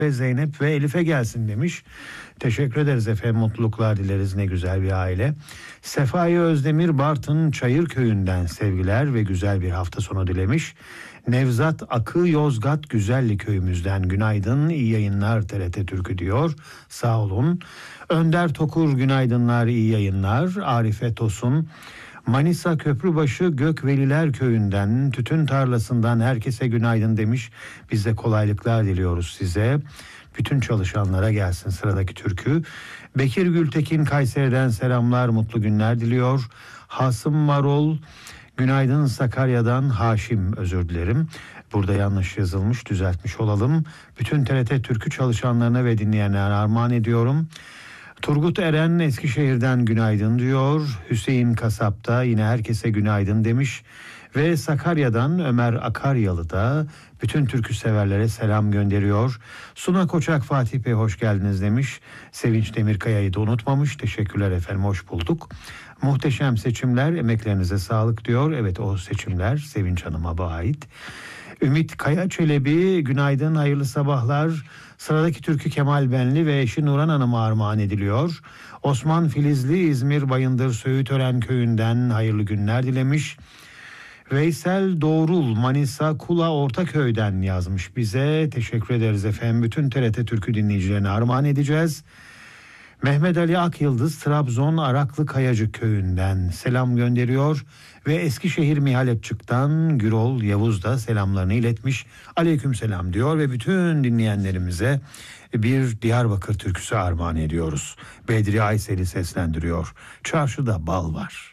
ve Zeynep ve Elif'e gelsin demiş. Teşekkür ederiz efendim, mutluluklar dileriz, ne güzel bir aile. Sefai Özdemir Bartın Çayırköy'ünden sevgiler ve güzel bir hafta sonu dilemiş. Nevzat Akı Yozgat Güzelli köyümüzden günaydın, iyi yayınlar TRT Türkü diyor, sağ olun. Önder Tokur günaydınlar, iyi yayınlar. Arife Tosun Manisa Köprübaşı Gökveliler Köyü'nden, tütün tarlasından herkese günaydın demiş. Biz de kolaylıklar diliyoruz size. Bütün çalışanlara gelsin sıradaki türkü. Bekir Gültekin Kayseri'den selamlar, mutlu günler diliyor. Hasım Marol günaydın Sakarya'dan, Haşim özür dilerim. Burada yanlış yazılmış, düzeltmiş olalım. Bütün TRT Türkü çalışanlarına ve dinleyenlerine armağan ediyorum. Turgut Eren Eskişehir'den günaydın diyor. Hüseyin Kasap da yine herkese günaydın demiş. Ve Sakarya'dan Ömer Akaryalı da bütün türkü severlere selam gönderiyor. Suna Koçak Fatih Bey hoş geldiniz demiş. Sevinç Demirkaya'yı da unutmamış. Teşekkürler efendim, hoş bulduk. Muhteşem seçimler, emeklerinize sağlık diyor. Evet, o seçimler Sevinç Hanım'a ait. Ümit Kaya Çelebi günaydın, hayırlı sabahlar. Sıradaki türkü Kemal Benli ve eşi Nuran Hanım'a armağan ediliyor. Osman Filizli İzmir Bayındır Söğütören Köyü'nden hayırlı günler dilemiş. Veysel Doğrul Manisa Kula Ortaköy'den yazmış bize. Teşekkür ederiz efendim. Bütün TRT Türkü dinleyicilerine armağan edeceğiz. Mehmet Ali Akyıldız Trabzon Araklı Kayacık Köyü'nden selam gönderiyor ve Eskişehir Mihalepçık'tan Gürol Yavuz da selamlarını iletmiş. Aleyküm selam diyor ve bütün dinleyenlerimize bir Diyarbakır türküsü armağan ediyoruz. Bedri Aysel'i seslendiriyor. Çarşıda bal var.